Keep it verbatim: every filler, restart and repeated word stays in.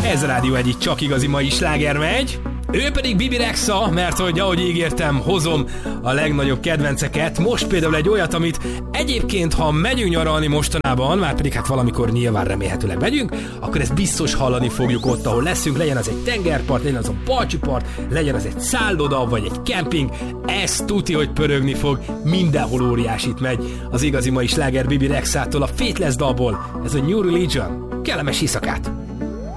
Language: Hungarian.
Ez a Rádió egyik csak igazi mai sláger megy. Ő pedig Bibi Rexha, mert hogy ahogy ígértem, hozom a legnagyobb kedvenceket. Most például egy olyat, amit egyébként, ha megyünk nyaralni mostanában, már pedig hát valamikor nyilván remélhetőleg megyünk, akkor ezt biztos hallani fogjuk ott, ahol leszünk, legyen az egy tengerpart, legyen az a Balcsi-part, legyen az egy szálloda, vagy egy kemping. Ez tuti, hogy pörögni fog, mindenhol óriásit megy az igazi mai sláger Bibi Rexhától, a Faithless dalból. Ez a New Religion. Kellemes éjszakát!